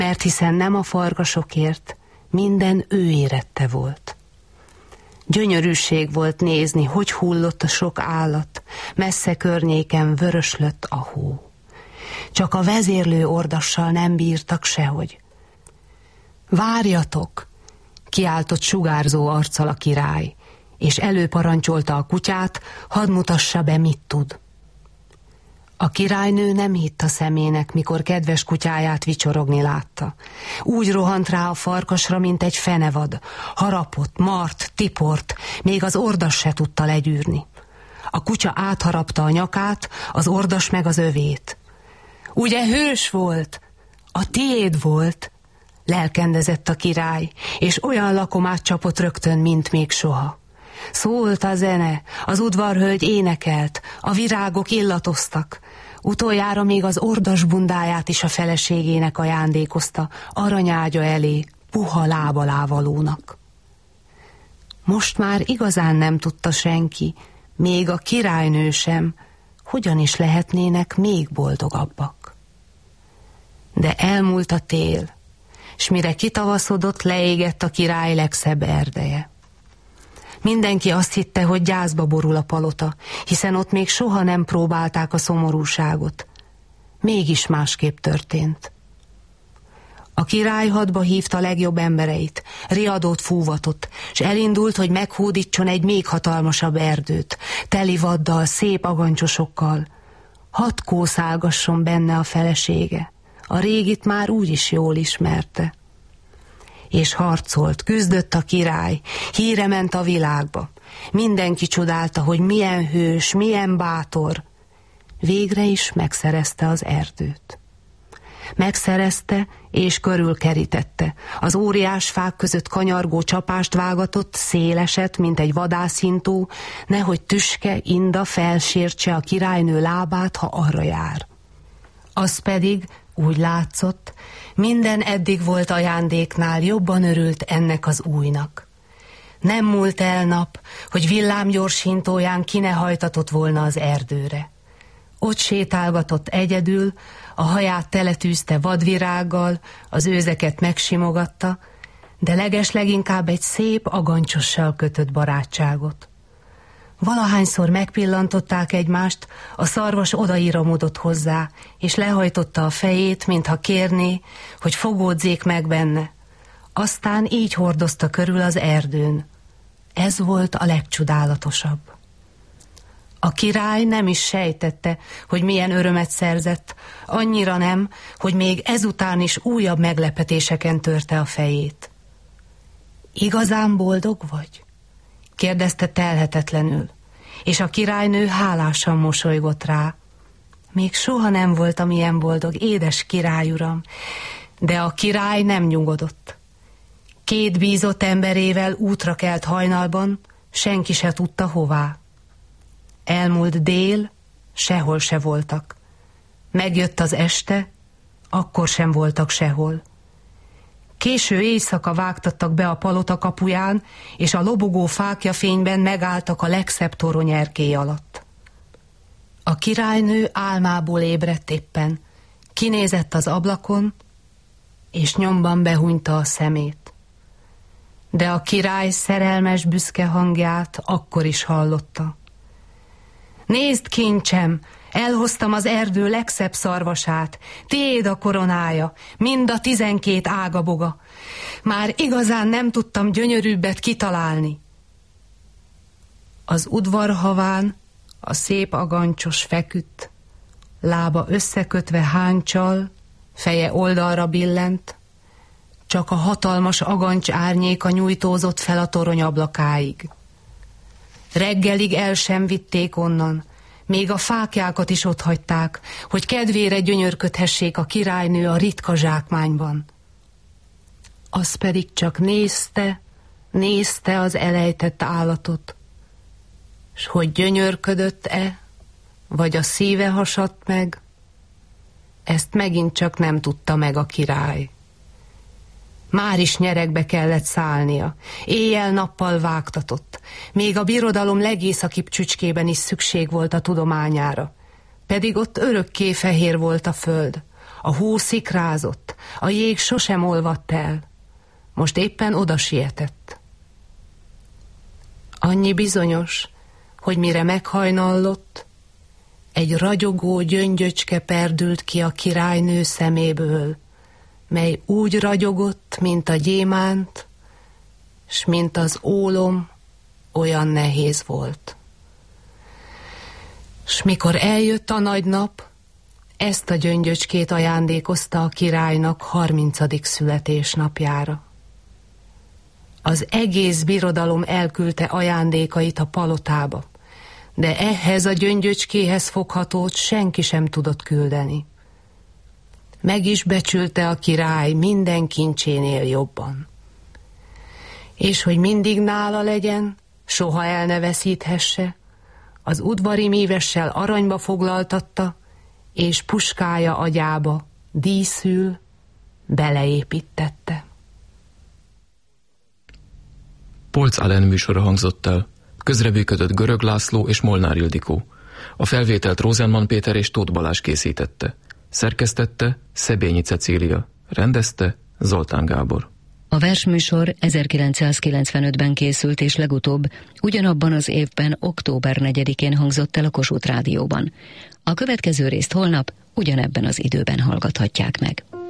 mert hiszen nem a farkasokért, minden ő érette volt. Gyönyörűség volt nézni, hogy hullott a sok állat, messze környéken vöröslött a hó. Csak a vezérlő ordassal nem bírtak sehogy. Várjatok! Kiáltott sugárzó arccal a király, és előparancsolta a kutyát, hadd mutassa be, mit tud. A királynő nem hitt a szemének, mikor kedves kutyáját vicsorogni látta. Úgy rohant rá a farkasra, mint egy fenevad. Harapott, mart, tiport, még az ordas se tudta legyűrni. A kutya átharapta a nyakát, az ordas meg az övét. Ugye hős volt? A tiéd volt, lelkendezett a király, és olyan lakomát csapott rögtön, mint még soha. Szólt a zene, az udvarhölgy énekelt, a virágok illatoztak. Utoljára még az ordas bundáját is a feleségének ajándékozta, aranyágya elé, puha lábalávalónak. Most már igazán nem tudta senki, még a királynő sem, hogyan is lehetnének még boldogabbak. De elmúlt a tél, s mire kitavaszodott, leégett a király legszebb erdeje. Mindenki azt hitte, hogy gyászba borul a palota, hiszen ott még soha nem próbálták a szomorúságot. Mégis másképp történt. A király hadba hívta legjobb embereit, riadót fúvatott, s elindult, hogy meghódítson egy még hatalmasabb erdőt, teli vaddal, szép agancsosokkal. Hadd kószálgasson benne a felesége, a régit már úgyis jól ismerte. És harcolt, küzdött a király, híre ment a világba. Mindenki csodálta, hogy milyen hős, milyen bátor. Végre is megszerezte az erdőt. Megszerezte és körülkerítette. Az óriás fák között kanyargó csapást vágatott, széleset, mint egy vadászhintó, nehogy tüske, inda felsértse a királynő lábát, ha arra jár. Az pedig, úgy látszott, minden eddig volt ajándéknál jobban örült ennek az újnak. Nem múlt el nap, hogy villámgyors hintóján ki ne hajtatott volna az erdőre. Ott sétálgatott egyedül, a haját teletűzte vadvirággal, az őzeket megsimogatta, de legesleginkább egy szép agancsossal kötött barátságot. Valahányszor megpillantották egymást, a szarvas odaíramodott hozzá, és lehajtotta a fejét, mintha kérné, hogy fogódzék meg benne. Aztán így hordozta körül az erdőn. Ez volt a legcsodálatosabb. A király nem is sejtette, hogy milyen örömet szerzett, annyira nem, hogy még ezután is újabb meglepetéseken törte a fejét. Igazán boldog vagy? Kérdezte telhetetlenül, és a királynő hálásan mosolygott rá. Még soha nem voltam ilyen boldog, édes királyuram, de a király nem nyugodott. 2 bízott emberével útra kelt hajnalban, senki se tudta hová. Elmúlt dél, sehol se voltak. Megjött az este, akkor sem voltak sehol. Késő éjszaka vágtattak be a palota kapuján, és a lobogó fáklyafényben megálltak a legszebb toronyerkély alatt. A királynő álmából ébredt éppen, kinézett az ablakon, és nyomban behúnyta a szemét. De a király szerelmes büszke hangját akkor is hallotta. Nézd, kincsem, elhoztam az erdő legszebb szarvasát, tiéd a koronája, mind a 12 ágaboga. Már igazán nem tudtam gyönyörűbbet kitalálni. Az udvarhaván a szép agancsos feküdt, lába összekötve háncsal, feje oldalra billent, csak a hatalmas agancs árnyéka nyújtózott fel a torony ablakáig. Reggelig el sem vitték onnan, még a fáklyákat is otthagyták, hogy kedvére gyönyörködhessék a királynő a ritka zsákmányban. Az pedig csak nézte az elejtett állatot, s hogy gyönyörködött-e, vagy a szíve hasadt meg, ezt megint csak nem tudta meg a király. Már is nyeregbe kellett szállnia, éjjel-nappal vágtatott, még a birodalom legészakibb csücskében is szükség volt a tudományára, pedig ott örökké fehér volt a föld, a hó szikrázott, a jég sosem olvadt el. Most éppen oda sietett. Annyi bizonyos, hogy mire meghajnallott, egy ragyogó gyöngyöcske perdült ki a királynő szeméből, mely úgy ragyogott, mint a gyémánt, s mint az ólom, olyan nehéz volt. S mikor eljött a nagy nap, ezt a gyöngyöcskét ajándékozta a királynak 30. születésnapjára. Az egész birodalom elküldte ajándékait a palotába, de ehhez a gyöngyöcskéhez foghatót senki sem tudott küldeni. Meg is becsülte a király minden kincsénél jobban. És hogy mindig nála legyen, soha el ne veszíthesse, az udvari mívessel aranyba foglaltatta, és puskája agyába díszül beleépítette. Polc Alen műsora hangzott el. Közreműködött Görög László és Molnár Ildikó. A felvételt Rosenman Péter és Tóth Balázs készítette. Szerkesztette Szebényi Cecília. Rendezte Zoltán Gábor. A versműsor 1995-ben készült, és legutóbb ugyanabban az évben, október 4-én hangzott el a Kossuth Rádióban. A következő részt holnap ugyanebben az időben hallgathatják meg.